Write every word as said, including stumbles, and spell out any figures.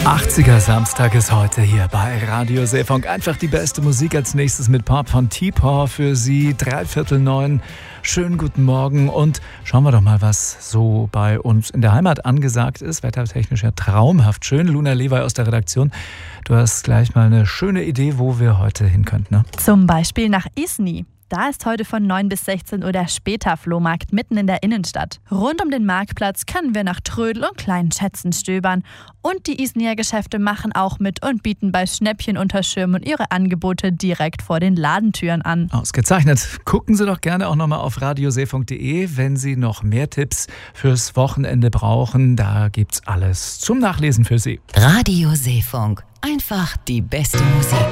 achtziger Samstag ist heute hier bei Radio Seefunk. Einfach die beste Musik als nächstes mit Pop von T-Paw für Sie. Dreiviertel neun. Schönen guten Morgen und schauen wir doch mal, was so bei uns in der Heimat angesagt ist. Wettertechnisch ja traumhaft schön. Luna Levi aus der Redaktion. Du hast gleich mal eine schöne Idee, wo wir heute hin könnten, ne? Zum Beispiel nach Isny. Da ist heute von neun bis sechzehn Uhr der Später-Flohmarkt mitten in der Innenstadt. Rund um den Marktplatz können wir nach Trödel und kleinen Schätzen stöbern. Und die Isnyer Geschäfte machen auch mit und bieten bei Schnäppchenunterschirmen ihre Angebote direkt vor den Ladentüren an. Ausgezeichnet. Gucken Sie doch gerne auch nochmal auf radioseefunk punkt de, wenn Sie noch mehr Tipps fürs Wochenende brauchen. Da gibt's alles zum Nachlesen für Sie. Radio Seefunk. Einfach die beste Musik.